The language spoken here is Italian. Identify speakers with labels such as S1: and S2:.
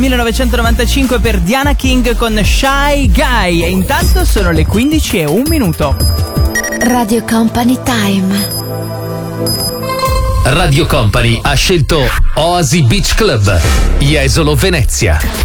S1: 1995 per Diana King con Shy Guy. E intanto sono le 15:01.
S2: Radio Company Time.
S3: Radio Company ha scelto Oasi Beach Club, Jesolo, Venezia.